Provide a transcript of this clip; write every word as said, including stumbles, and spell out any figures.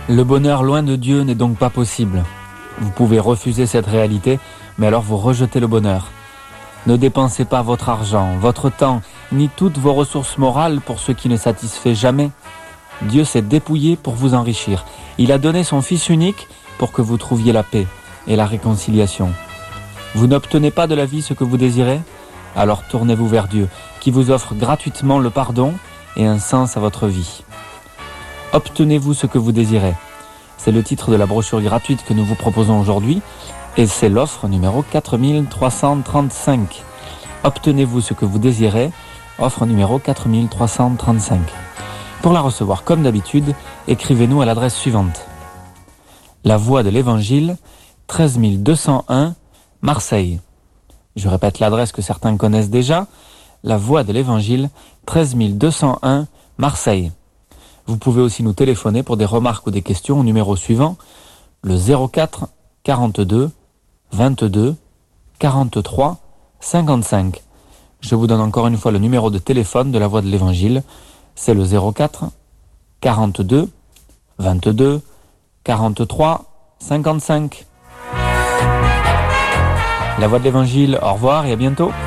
Le bonheur loin de Dieu n'est donc pas possible. Vous pouvez refuser cette réalité, mais alors vous rejetez le bonheur. Ne dépensez pas votre argent, votre temps, ni toutes vos ressources morales pour ce qui ne satisfait jamais. Dieu s'est dépouillé pour vous enrichir. Il a donné son Fils unique pour que vous trouviez la paix et la réconciliation. Vous n'obtenez pas de la vie ce que vous désirez? Alors tournez-vous vers Dieu, qui vous offre gratuitement le pardon et un sens à votre vie. Obtenez-vous ce que vous désirez. C'est le titre de la brochure gratuite que nous vous proposons aujourd'hui et c'est l'offre numéro quatre mille trois cent trente-cinq. Obtenez-vous ce que vous désirez, offre numéro quatre mille trois cent trente-cinq. Pour la recevoir comme d'habitude, écrivez-nous à l'adresse suivante. La Voie de l'Évangile, treize mille deux cent un, Marseille. Je répète l'adresse que certains connaissent déjà. La Voie de l'Évangile, treize mille deux cent un, Marseille. Vous pouvez aussi nous téléphoner pour des remarques ou des questions au numéro suivant, le zéro quatre quarante-deux vingt-deux quarante-trois cinquante-cinq. Je vous donne encore une fois le numéro de téléphone de la Voie de l'Évangile. C'est le zéro quatre quarante-deux vingt-deux quarante-trois cinquante-cinq. La Voie de l'Évangile, au revoir et à bientôt.